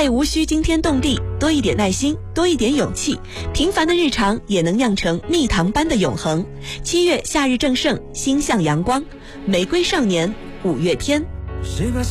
爱无需惊天动地，多一点耐心，多一点勇气，平凡的日常也能酿成蜜糖般的永恒。7月夏日正盛，心向阳光，玫瑰少年，五月天。